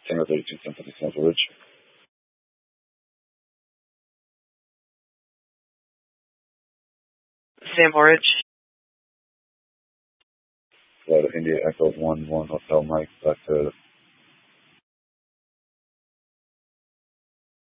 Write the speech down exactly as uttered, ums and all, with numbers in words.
Tango thirty-two, Symphony, Central Ridge. Sample Ridge. Flight of India Echo one one Hotel Mike, back to